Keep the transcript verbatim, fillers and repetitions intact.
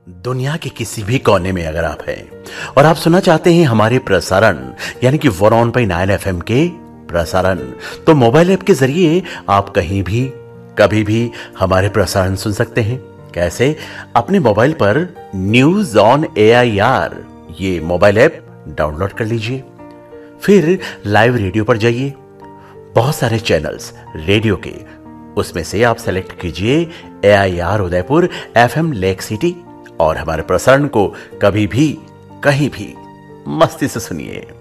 दुनिया के किसी भी कोने में अगर आप हैं और आप सुनना चाहते हैं हमारे प्रसारण यानी कि one point nine F M के प्रसारण, तो मोबाइल ऐप के जरिए आप कहीं भी कभी भी हमारे प्रसारण सुन सकते हैं। कैसे? अपने मोबाइल पर news on A I R ये मोबाइल ऐप डाउनलोड कर लीजिए, फिर लाइव रेडियो पर जाइए। बहुत सारे चैनल्स रेडियो के, उसमें से आप सेलेक्ट कीजिए ए I R Udaipur F M lake city और हमारे प्रसारण को कभी भी कहीं भी मस्ती से सुनिए।